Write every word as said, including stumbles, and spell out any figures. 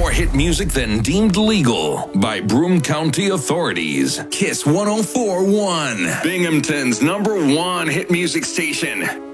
More hit music than deemed legal by Broome County authorities. Kiss one oh four point one, Binghamton's number one hit music station.